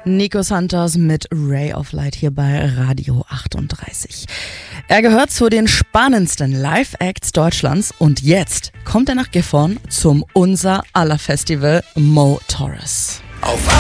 Nico Santos mit Ray of Light hier bei Radio 38. Er gehört zu den spannendsten Live-Acts Deutschlands und jetzt kommt er nach Gifhorn zum Unser aller Festival Mo Torres. Auf